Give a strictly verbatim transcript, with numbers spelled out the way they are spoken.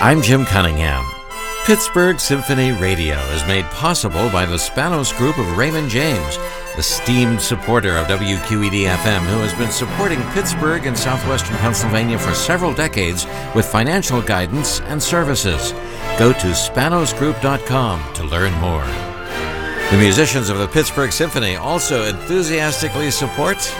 I'm Jim Cunningham. Pittsburgh Symphony Radio is made possible by the Spanos Group of Raymond James, esteemed supporter of W Q E D F M, who has been supporting Pittsburgh and southwestern Pennsylvania for several decades with financial guidance and services. Go to spanos group dot com to learn more. The musicians of the Pittsburgh Symphony also enthusiastically support